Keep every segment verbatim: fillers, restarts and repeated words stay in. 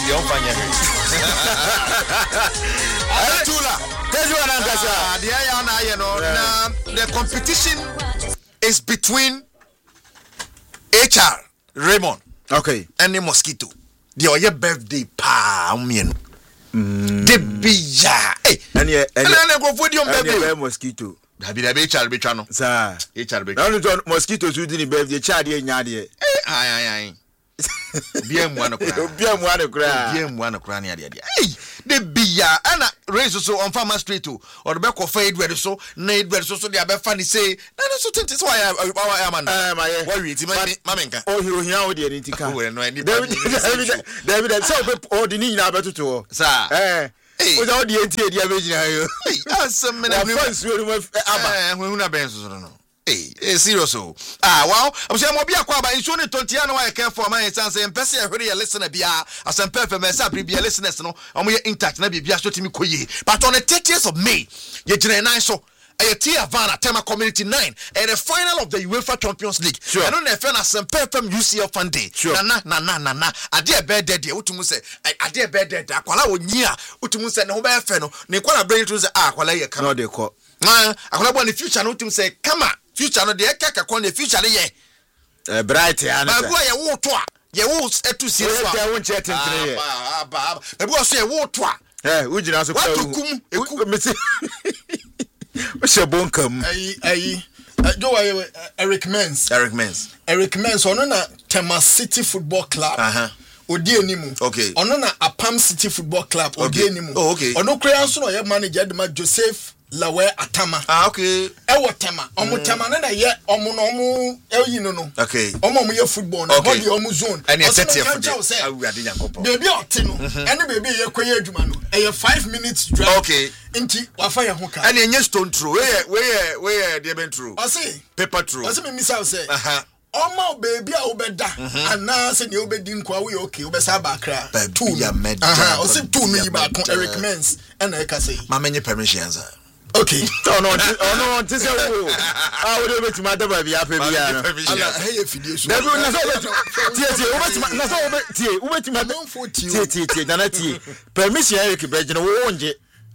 don't find it. Tula, the competition is between H R Raymond, okay, and the Mosquito. The your birthday pa umien. The bija. Hey, and yeah, and then go for the birthday Mosquito. Dabi dabi H R be chano. Sir, H R be. Now no mosquitoes who didn't birthday child here nyade. Ay ay ay. B M one okra. B M one okra. B M one okra ni ade ade. Hey, the biya ana raise so on farmer street to or the back of fade where so na edward so so they be funny say na so twenty so why I am man. Eh my. What we ti mamenka. Oh hero hia wo de nti ka. Oh no any. David David so be o de ni na betuto. Sir. Eh. Hey. O da o de enti e dia be gina yo. Asem me na fans we no aba. Eh hu na ben so no. Hey, eh, serious oh. Ah, wow. I'm saying mo bia kwa ba inso ne twenty na why care for my chance say mpese e hwere ye listener bia asem perfect me say bia listeners no omo ye intact na bia so timi koye. But on the thirtieth of May, ye gina nine so a Tia Havana Tema Community nine and the final of the UEFA Champions League. Sure. I don't know if I some perfect U C L fan day. Sure. Na na na na na. I dare bed dead. Utumu say I dare bed dead. Akwala wonya. Utumu say no be fe no. Ne kwala bring to say ah akwala ye come. No dey call. Na akwala bo in the future no utumu say come on. Future no dey kaka kon the future dey ye. Eh bright ya na. Ba go ye wo to a. Ye wo etu sie so. Ye won che tentene ye. Ba ba. Ba go so ye wo to a. Eh, u gina so kwa. What kum? Eku me say. What's your bonkam? Ayi ayi. Do I Eric Mens. Eric Mens. Eric Mens ono na Tema City Football Club. Uh-huh. Odi enimu. Okay. Ono na Apam City Football Club. Odi Okay. enimu. Oh, okay. Ono krea so no ye manager de ma Joseph Lawe Atama. Ah, okay. Ewo Tema. Omo Tema na na ye omo no omo eyi no no. Okay. Omo omo ye football no. Okay. Body omo zone. And you set here for the. I will ade Yankopon. Baby ote no. Any baby ye koye adwuma no. E five minutes drive. Okay. Inti wafa ye ho ka. And you stone through. Where where where the been through. I say Paper through. I say me misa say. Uh-huh. Omo baby a obeda ana se ne obedi nkwa we okay obesa ba kra two ya meda. Aha o se two no yi ba kon Eric Mens and I can say Ma menye permission sir. okay Oh no, oh no, this is wo. Ah, we dey betima da ba bia pa bia no. ala hey fidie so Na na so tie tie, we betima na so we tie, we betima tie tie tie na na tie. Permission Eric Begin wo wonje.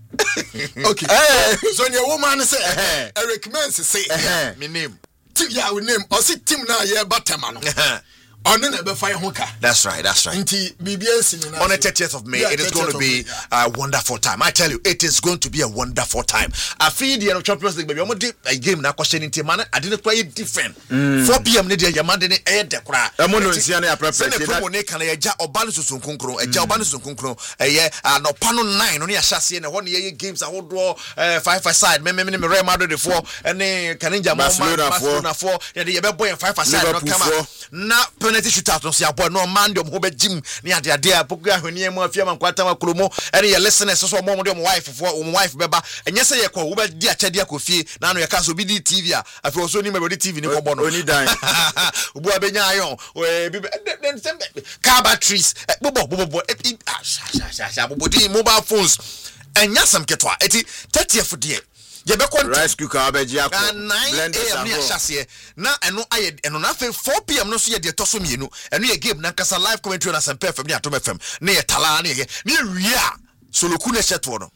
okay so ne woman say Eric Mens say me name. Yeah, we name or see team na ye Batama no. On the be fire hoka. That's right, that's right. Nti B B S on the thirtieth of May, yeah, it is going to be a wonderful time. I tell you, it is going to be a wonderful time. I feel the Champions League, baby. I'm going a game now. Question in Timana. I didn't play it different. four p.m. Nidia Yamande ne air de kra. I'm going to see any appropriate. Send a promo ne kana eja obanu sunkunkro, eja obanu sunkunkro. Eye no pano nine. Oni ashasi na one year games. I would draw five aside. Me me me me Real Madrid the four. And then Kaninja Barcelona four. Yeah, the Yabba boy and five aside. No come na penalty shootout no see aboy no man dem ho be jim ne ade ade a pokuya hwani mu afia man kwata makromo ene ye listeners so mo mo dem wife fo o wife beba enye se ye kwa wo be di achade akofie na no ye ka so bi di T V a afi so ni me be T V ni ko bo no oni dan obu abenya ayon we bi dem car batteries bobo bobo sha sha sha bobo di mobile phones enya sam ketwa eti thirtieth de ye be kon rice cooker abeji akọ nine a m ni ahase na eno aye eno na fe four p m no so ye de to so mienu eno ye game na kasa live commentary na Sempe F M ni Atom F M na ye tala na ye ni wia soloku na sheto no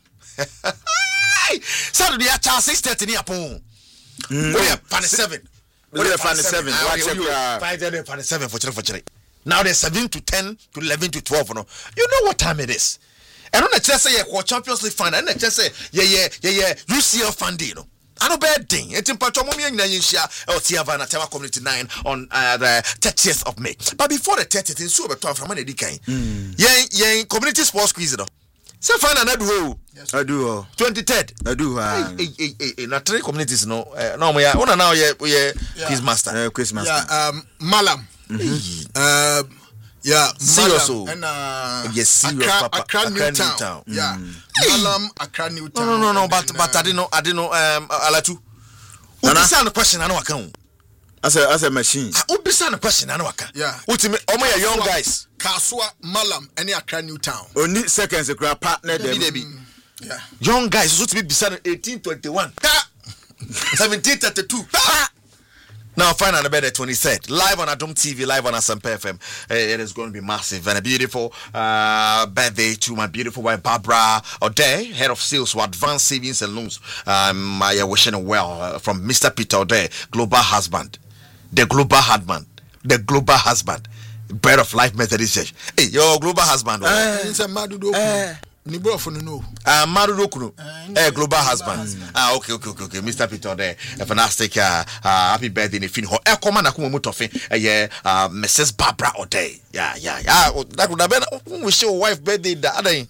Saturday ya cha six thirty ni apon we are fan seven we are fan seven watch it five thirty fan seven for chere for chere now there's seven to ten to eleven to twelve no you know what time it is. And on the chess say yeah, Champions League final, and the chess say yeah, yeah, yeah, yeah, U C L fan day, no. I know bad thing. It's in Patromomi and Yinshia or Tia Havana Tema Community nine on uh, the thirtieth of May. But before the thirtieth, in Super Tom from Manedy Kain. Yeah, yeah, community sports quiz, no. So final, I do. I do. twenty-third. I do. Hey, hey, hey, hey, not three communities, no. No, we are. Oh, now yeah, we are quiz master. Quiz master. Yeah, um, Malam. Um. Yeah, serious and uh, yes, serious, Accra, Papa. Accra, New Accra, Town. New Town. Yeah, Hey. Malam, Accra, New Town. No, no, no, no, but then, but uh, I didn't know, I didn't know. Um, Alatu. Who be the question? I know I can. As a as a machine. Who be the question? I know I can. Yeah. Ultimate. Oh my, young guys. Kasua, Malam, any Accra, New Town. Only seconds a grab partner them. Yeah. Young guys. So to be beside eighteen twenty-one. seventeen thirty-two. Now, final about the twenty-third, live on Adom T V, live on Asampa F M. Uh, it is going to be massive and a beautiful uh, birthday to my beautiful wife Barbara O'Day, head of sales for Advanced Savings and Loans. Um, I wishing her well uh, from Mister Peter O'Day, global husband, the global husband, the global husband, bread of life Methodist Church. Hey, your global husband. Uh, it's a Madudo. Uh, Ni bro for no. Ah, Madudo Kuno. Eh, global husband. Ah, okay, okay, okay, okay. Mister Peter O'Day, a fantastic uh, uh, happy birthday in fin ho. Eh, come on, akumo mutofe. Eh, yeah, uh, Missus Barbara O'Day. Yeah, yeah, yeah. That would have been we show wife birthday the other day.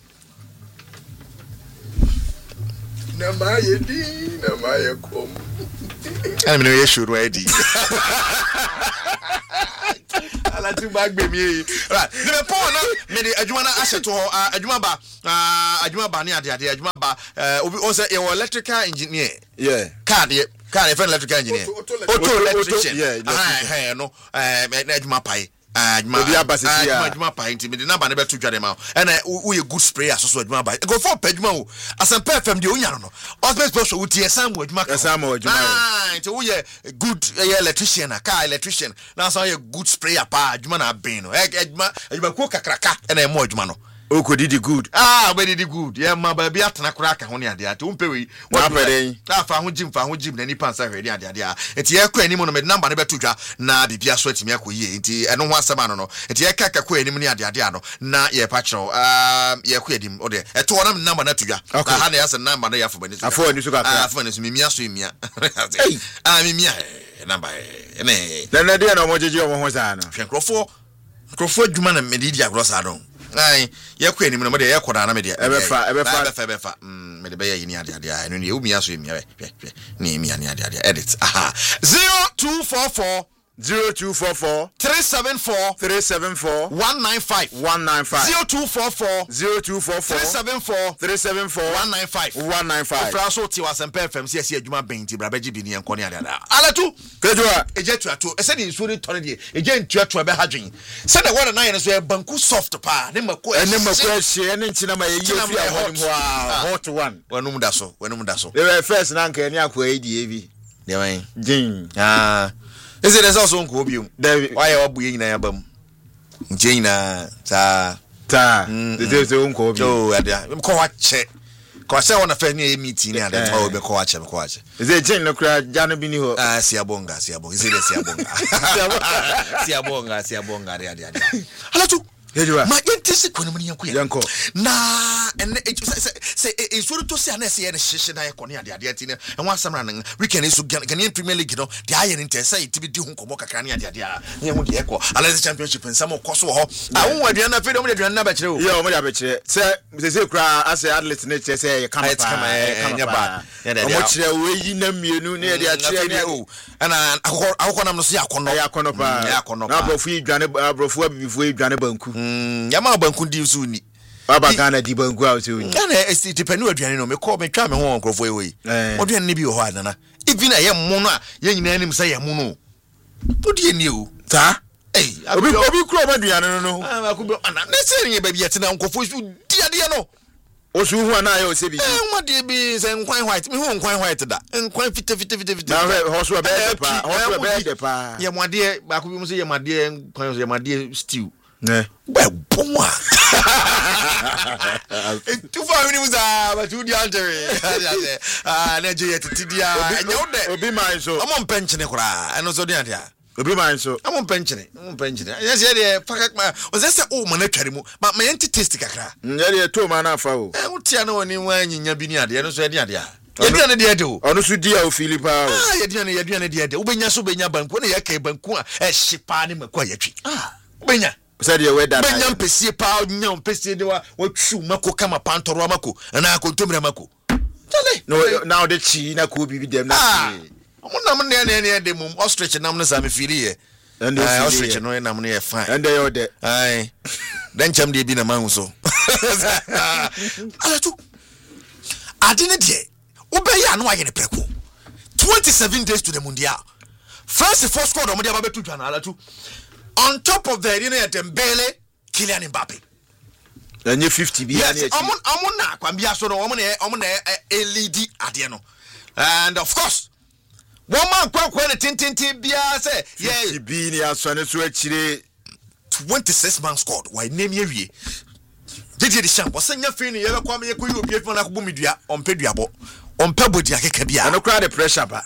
Na maye di, na maye kom. I mean, you should ready. Ala tu bag be me. Right. The point na me the adwuma na ahye to ho adwuma ba adwuma ba ne ade ade adwuma ba obi o say you electrical engineer. Yeah. Card ye card e friend electrical engineer. Auto electrician. Yeah. Ah eh no eh adwuma pai. Adwuma adwuma adwuma pai nti me the number na be to dwa dem and we a good sprayer so so adwuma ba. Go for adwuma o. Asampa F M de onya no. Osbes special with Esam adwuma. Esam adwuma. Ah nti we a good electrician a car electrician. Now so a good sprayer pa adwuma na ben no. Adwuma adwuma ko kakraka na e mo adwuma no. Oko did good. Ah, we did good. Yeah, my baby atana kraka ho ne ade ate. Umpe we. Wa pere. Ah, fa ho jim, fa ho jim na ni pansa hwede ade ade a. Enti ye kwa anim no me number ne beto dwa na bibia so atimi akoyie. Enti eno ho asema no no. Enti ye kaka kwa anim ne ade ade ano na ye pa kiro. Um ye kwa adim ode. Eto wona number na to dwa. Na ha na ya se number na ya fo bani so. Afo ani so ka. Ah, afo ani so mimia so mimia. Ah, mimia number. Ene. Na na dia na mo jeje o ho sa no. Hwenkrofo. Nkrofo adwuma na me di dia agro sa don. Ai ye kwa anim no me de ye koda na me de ebefa ebefa ebefa ebefa mm me de be ye ni ade ade a eno ne e umia so emia hwe ni emia ni ade ade edit aha zero two four four zero two four four three seven four three seven four one nine five one nine five zero two four four zero two four four three seven four three seven four one nine five one nine five. Fra so ti Asampa F M C C adwuma benti bra beji bi ne enko ne ade ade alatu kedua eje tuato e se de nsuo ni tone de eje ntuato be hadwen se de wona na ye so e banku soft pa ne mako ene mako ahye ne ntina ma ye fi ahonim ho hot one wanum da so wanum da so the first na nka ene akwa edi ebi de wan jin ah is it also nko obium why obu yin na yabam jin na ta ta de de nko obium jo adia ko wa che ko se wona fa ni meeting ni ade to obi ko wa che ko wa che is it jin no kra jano bi ni ho ah siabonga siabonga is it siabonga siabonga siabonga ade ade halatu Yejua ma yentisi ko ni mun yanko yanko na ene se se e suru to se anese ye ne hyehye na ye ko ne ade ade ati ne en wa samra nan weekend so Ghanaian Premier League no de aye ne ntesa e tibi di hu komo kakra ne ade ade a ne hu de ye ko Alliance Championship nsam ko so ho a won aduan na fe de mo de aduan na ba kire o yo mo de ba kire se se se kra ase athlete ne kire se ye kama pa nya ba mo kire we yi na mienu ne de a kire ne o ana akoko akoko nam no so yakono yakono pa yakono na brofu idwane brofu abibifu idwane banku Mm, yama banku di so ni. Baba Ghana di banku a so ni. Ghana esti depend aduane no me call me twa me ho nkrofo ewe. Oduane ni bi ho adana. Even aye mo no a ye nyina anim say ye mo no. Odie ni o. Ta? Eh, obi obi kro ma duane no no. Ah, akubi ana na se ni ba bi yete na nkrofo su dia dia no. Osu hu ana aye o se bi. Eh, mo de bi se nkwan white. Me hu nkwan white da. Nkwan fite fite fite fite. Na ho so be pa. Ho so be de pa. Ye mo ade akubi mo se ye mo ade nkwan ye mo ade stew. Ne. Well, boom. Too far when he was a but you the answer. Ah, Nigeria to Tidia. Obi man so. I'm on pension kura. And also the idea. Obi man so. I'm on pension. I'm on pension. Yes, yeah, fuck my. Was that oh man twarimu. But my entity kakra. Yeah, yeah, two man afa o. Eh, utia no ni wan nya bi ni ade. And so the idea. Yediane de ade o. Onu so dia o Philippa o. Ah, yediane yediane de ade. Ubenya so benya banku na yaka banku a eh hyepa ne makwa yatwi. Ah, ubenya said you weather benya mpesi pa nya mpesi de wa watwu mako kama pantoro mako na akontomira mako tale no now the chi na ko bibi dem na omo nam ne ne ne de mum ostrich nam no sa me firi ye and ostrich no nam no ye fine and they ode ai den cham de bi na man so ala tu adine de obeya no aye ne preko twenty-seven days to the mundial France first squad omo de ababetu twa na ala tu. On top of that, you know, Dembele, Kylian Mbappe. And you fifty B. Yes, I'm on, I'm on now. I'm on, I'm on, I'm on, L E D at the end. And of course, one man kwa kwa ne tintintin bia say yeah bi ni asone so akire twenty-six man squad why name ye wie did the champ was nya fe ni ye kwa me ko obi afima na ko bumidua ompe duabo ompe bodi akeka bia no cry the pressure ba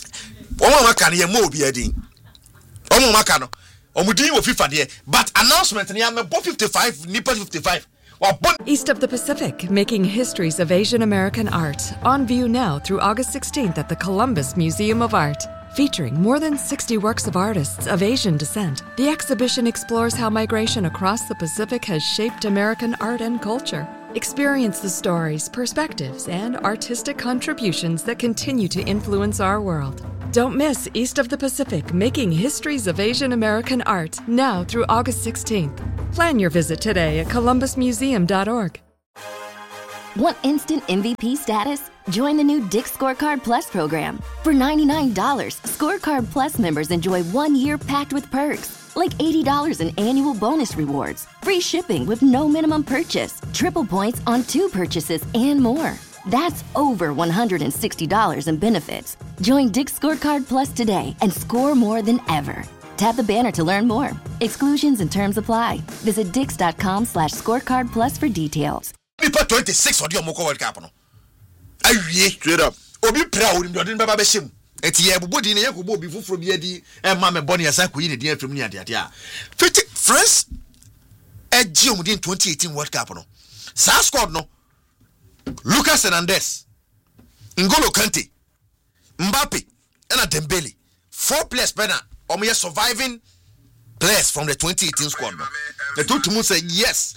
omo maka ne ye mo obi adin omo maka no omudin wo FIFA de but announcement ne am fifty-five nipa fifty-five. East of the Pacific, making histories of Asian American art. On view now through August sixteenth at the Columbus Museum of Art. Featuring more than sixty works of artists of Asian descent, the exhibition explores how migration across the Pacific has shaped American art and culture. Experience the stories, perspectives, and artistic contributions that continue to influence our world. Don't miss East of the Pacific, making histories of Asian American art, now through August sixteenth. Plan your visit today at columbus museum dot org. Want instant M V P status? Join the new Dick's Scorecard Plus program. For ninety-nine dollars, Scorecard Plus members enjoy one year packed with perks, like eighty dollars in annual bonus rewards, free shipping with no minimum purchase, triple points on two purchases, and more. That's over one hundred sixty dollars in benefits. Join Dick's Scorecard Plus today and score more than ever. Tap the banner to learn more. Exclusions and terms apply. Visit dix.com slash scorecard plus for details. People twenty-six or the Omoko World Cup. I read straight up. Obi proud in the Baba Shim. It's here, but in a will be from Yedi and Mamma Bonnie as I could eat it from near the fifty France at June within twenty eighteen World Cup. South squad no. Lucas Hernandez, N'Golo Kante, Mbappe, and a Dembele. Four players, Penna. Or me surviving players from the twenty eighteen squad. The two to say yes.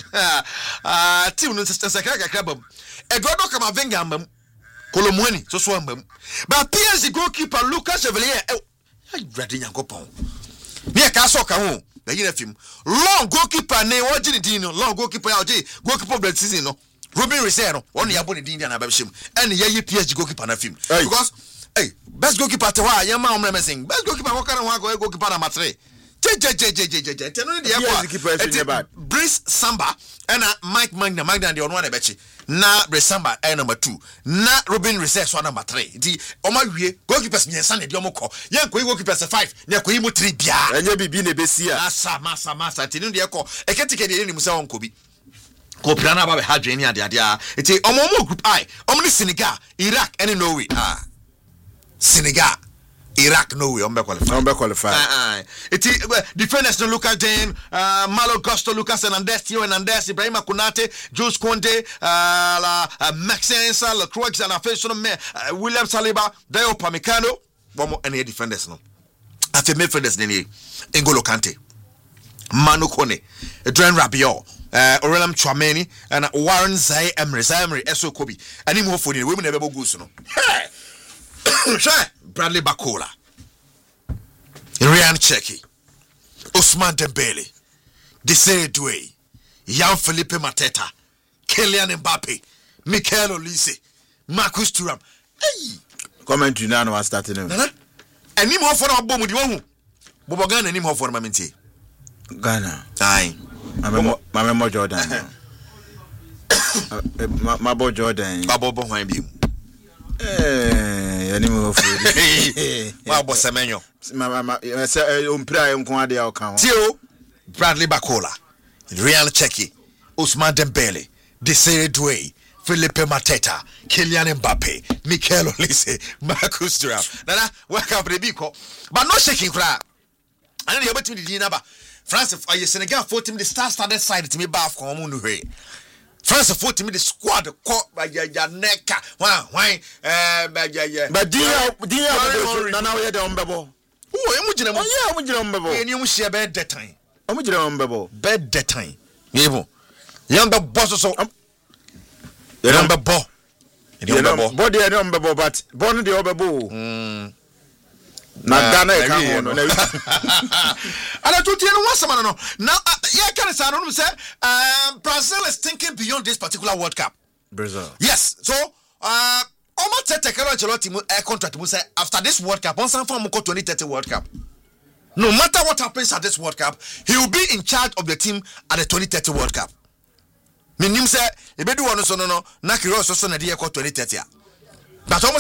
Ah, team no sister sakaka krabam. Eduardo Camavinga mbam. Kolomwani so so mbam. But P S G goalkeeper Lucas Chevalier eh ready Yankopon. Me ka so ka ho. Na yina film. Long goalkeeper ne wajini din no. Long goalkeeper ya oje goalkeeper of the season no. Robin Reser no. One ya boni din na babshim. And ye P S G goalkeeper na film. Because hey, best goalkeeper te wa yama omre messing. Best goalkeeper ko kan wa go goalkeeper na matre. Je je je je je je. Te no dey kwa. Brice Samba and Mike Magna Magna dey on one ebechi. Na Brice Samba eh number two. Na Robin Reser so number three. Di oma wie goalkeepers nyensa na dey omko. Yen ko goalkeepers five, na ko yimu three bia. Enye bibi na besia. Masa masa masa. Te no dey ko. Eketike dey ni musa wonko bi. Ko plana ba be hadwe ade ade a. Eti omo omo group I. Omo ni Senegal, Iraq and Norway. Ah. Senegal, Iraq, no way, umbe qualify. Umbe qualify. Uh, uh, it is uh, defenders no Lucas Jane, uh, Malo Gusto, Lucas Hernandez, Theo Hernandez, Ibrahim Konate, Jules Conde, uh, la uh, Maxence, La Croix, and Afeson, uh, William Saliba, Dayo Pamecano, one more any defenders no. After midfielders, nene, N'Golo Kante, Manu Kone, Adrien Rabiot. Uh, Orelham Chouameni and Warren Zaire Emery, Zaire Emery, Eso Kobe, and him for the women never go no. Hey! Bradley Bakola, Ryan Cherki, Ousmane Dembele, Desire Doué, Yan Felipe Mateta, Kylian Mbappe, Michael Olise, Marcus Thuram. Hey, comment you now was starting. Nana, and him for our bomb with you. Bobogan and him for Mamenti. Ghana. Aye, my memo Jordan. My boy Jordan. Babo behind you. Eh, animal food. Wa bo semenyo. Mama, say umpira nko ade ya oka ho. Tio Bradley Bakola, Ryan Cherki, Ousmane Dembele, Desire Doué, Philippe Mateta, Kylian Mbappe, Michael Olise, Marcus Thuram. Nana, welcome to the Biko. But no shaking cry. I know you bet me the number. France for Senegal four team the star started side to me bath ko mu no hwe. France four team the squad ko ba ya ya neka. Wan wan eh ba ya ya. But dia dia na na we dey ombebo. Oh, emu gina mo. Oh, emu gina ombebo. Eni mu share bed that time. Emu gina ombebo. Bed that time. Yebo. Yamba boss so. Yamba bo. Yamba bo. Body dey ombebo but born dey ombebo. Mm. Na Ghana e kan ho no. Ala to tie no wasama no. Now yeah can say no say um Brazil is thinking beyond this particular World Cup. Brazil. Yes. So uh Oma Tete Carlo Ancelotti mu air contract mu say after this World Cup, once and for twenty thirty World Cup. No matter what happens at this World Cup, he will be in charge of the team at the twenty thirty World Cup. Minim say e be do one so no no na Kiro so so na dey twenty thirty. But almost say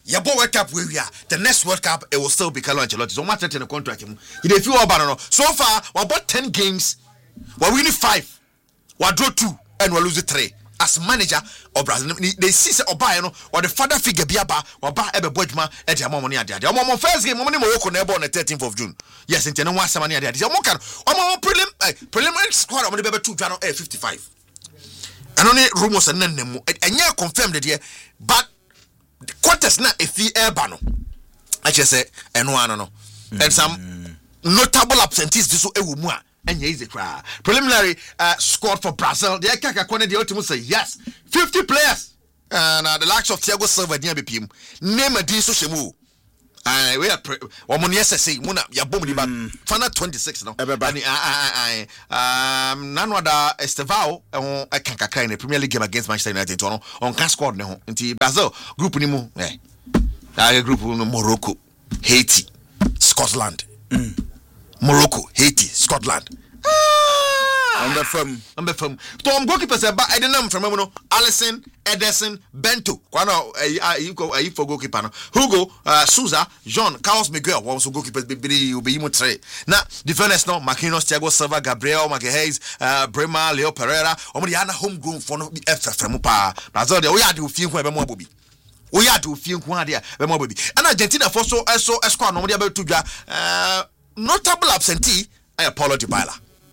your boy World Cup where we are. The next World Cup it will still be Carlo Ancelotti. So much in the contract him. He dey feel about so far we bought ten games. We win five. We draw two and we lose three. As manager of Brazil, they see say Oba you know or the father figure biaba Oba ebe bojuma e dey amon money ade ade. Omo first game money Morocco na e on the thirteenth of June. Yes, inte no one money ade ade. Omo kan omo prelim preliminary squad omo dey be two dwa no e fifty-five. And only rumors and then them and yeah confirmed it, but the quarters na if he air bano. I just say and no no and some notable absentees this so ewumua and yeah is the cry. Preliminary uh, squad for Brazil. The Kaka Kone the ultimate say yes, fifty players. And uh, the likes of Thiago Silva near B P M. Name a D so shemu. I we are one money S S A muna ya bomb di ba fana twenty-six no. Ani I I um nanwada Estevao e kan kakra in the Premier League game against Manchester United to no on can squad ne ho. Nti Brazil group ni mu eh. That group no Morocco, Haiti, Scotland. Mm. Morocco, Haiti, Scotland. On the firm, on the firm. Tom goalkeeper said, but I didn't know from no Allison, Ederson, Bento. Kwano, you go, you for goalkeeper. Hugo, uh, Souza, Jean, Carlos Miguel. One so goalkeepers be be be you three. Now defenders no Marquinhos, Thiago Silva, Gabriel Magalhaes, uh, Bremer, Leo Pereira. Omo the other homegrown for no F from pa. Brazil they we are do feel kwa be mo bobi. We are do feel kwa there be mo bobi. And Argentina for so so squad no dey about to uh notable absentee I Paulo Dybala.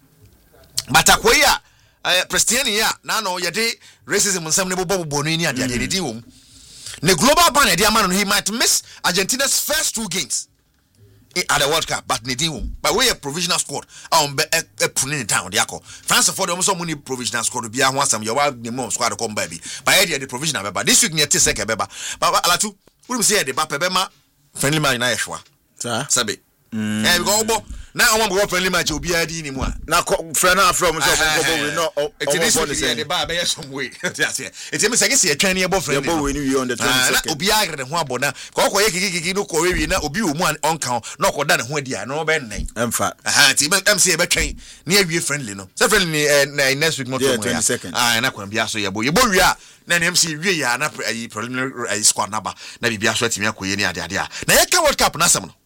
But akwaya uh, Prestiani ya na no yede racism nsem ne bobo bono ni ade ade di wom. Ne global ban e dia man he might miss Argentina's first two games at the World Cup but ne di wom. But we a provisional squad on be e pruning it down dia ko. France for them so money provisional squad bia ho asam your ne mom squad come baby. But e the provisional beba this week ne te sek beba. But alatu we say the ba beba friendly man na yeshwa. Sir sabe eh go bo na I want friendly match obi adi ni mu a na friend na from so go we no it is the ba be some way it me say say atwan ne bo friend bo we ni we on the twenty-second na obi agre ne ho abona ko ko ye kiki no ko we na obi omu an onka na ko da ne ho adi a no be nnen emfa aha ti M C e be twan na awie friendly no say friendly next week mo to twenty-second ah na kwa bia so ye bo ye bo wi a na ne M C wie ya na preliminary squad na ba na bibia so atimi akoye ni ade ade a na ye ka World Cup na sem no.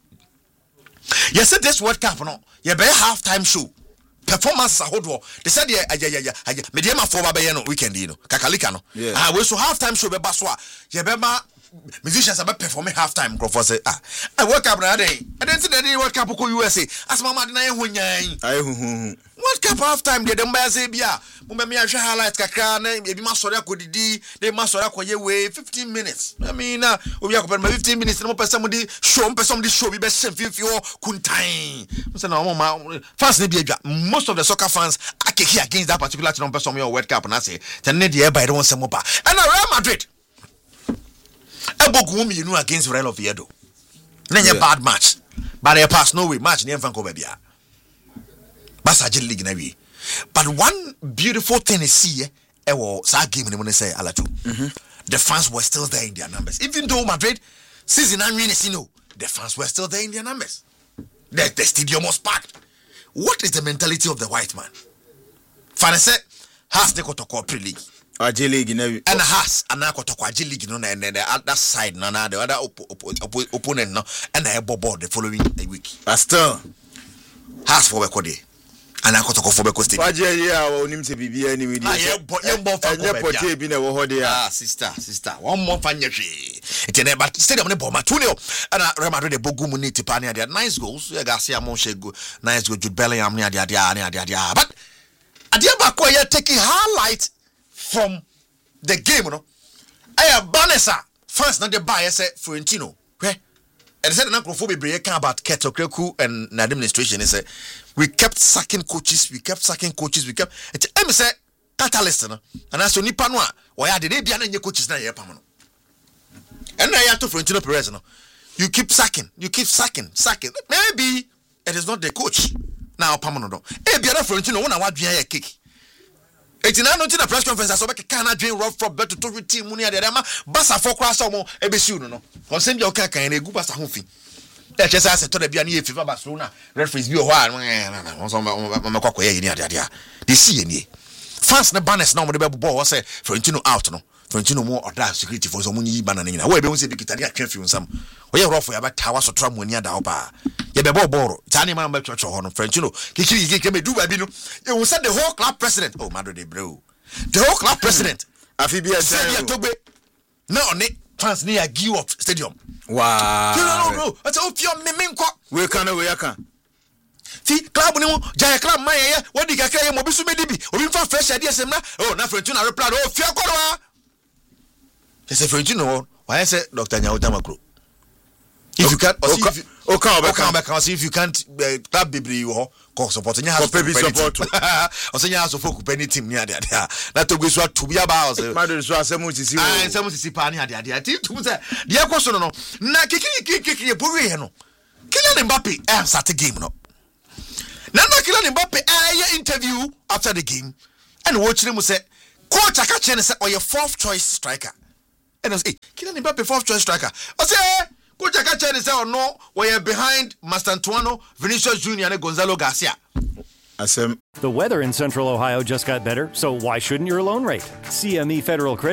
Yes, this World Cup no. You be half-time show. Performance ahodo. They said yeah yeah yeah yeah. Mediama for ba be no weekend you know. Kakalika no. Ah we so half-time show be ba so a. You be ma musicians about performing half-time go for say ah. I World Cup na dey. I don't see the World Cup ko U S A. As mama dey na ye honyan. Ai hu hu. World Cup half-time dey dem ba say bia. Mo be me ahwe highlight kakra na e bi ma sori akodidi, dey ma sori akoye we fifteen minutes. I mean na obi akopɛ ma fifteen minutes na mo person mo di show, mo person mo di show bi be shem fifio kuntan. Mo say na mo ma fans na bi adwa. Most of the soccer fans akeki against that particular team person mo World Cup na say. Ten ne dey e ba dey won sem ba. And Real Madrid Ebogu mi you against Real Oviedo. Nenye bad match. But they pass no way match ni enfan ko ba bia. Basajil league na wi. But one beautiful thing is see eh wo sa game ni mo say alatu. The fans were still there in their numbers. Even though Madrid season and win you know, the fans were still there in their numbers. The, the stadium was packed. What is the mentality of the white man? Fanese has the kotoko pre-league. Ajil league na wi. And has anako to Ajil league no na the other side no na the other op op op opponent no and I bobo the following week. Pastor has for we and I got to go for because Paje ya onim se bibia ni we dey. Ah ye bo fa ko bia. Bi na wo ho dey. Ah sister sister one more fan yehwe. Ite na but stadium ne bo ma two nil and Real Madrid the bogu mu ni tipa ne ade nice goals. You guys see am shego nice goal Jude Bellingham ne ade ade ne ade ade. But ade ba ko ye taking highlight from the game no. Aya Banessa fans na dey buy say Florentino. Hwe and said na crofo bebre kan about Keto Kreku and na administration say we kept sacking coaches, we kept sacking coaches, we kept it em say catalyst no and as onipa no a wo ya de bia na nye coaches na ye pam no and na ya to Florentino Perez no you keep sacking you keep sacking sacking maybe it is not the coach now pam no do e bia na Florentino wona wadwen ya cake eighty nine no na press conference aso be kan na dwen rough for better to team mu ne de ma basa for kra so mo e be siu no no on bia o kan kan na egu basa ho fi e che sa se to da bia na ye FIFA Barcelona referees bi o ho a on so me kwakọ ye ni ade ade a de see ye ni fans na banners na mo de be ball wo say Florentino out no Florentino mo order security for some money banana nyina we be won say bi kitari atwa fi unsam we rough ya beta wa sotra mo ani da ho ba ye be boboro tani man ba twetwe ho no Florentino kikiri kike me du ba bi no e won say the whole club president oh Madrid de bro the whole club president afi bi say ya togbe na oni fans near give up stadium wow no no no ati o fio me me nko we kan we aka ti club ni mo jaya club man ye wodi kakra ye mo bi so me dibi obi fa fresh idea sem na oh na Florentino reply oh fio kworo say Florentino why say Doctor Nyawuta Makro if you can't okay okay if you can't club bibri you ho ko support nya has support o say nya has support penny team ni ade ade na to gbe so atubi aba o say Madrid so asemu sisi o ah asemu sisi pa ni ade ade ti tum say de ekoso no na kiki kiki ye bowe he no Kylian Mbappe eh start game no na na Kylian Mbappe eh interview after the game and watch him say coach aka chen say oye fourth choice striker and I say Kylian Mbappe fourth choice striker I say coach aka chen say oh no we behind Mastantuano, Vinicius Junior and Gonzalo Garcia. The weather in Central Ohio just got better, so why shouldn't your loan rate? C M E Federal Credit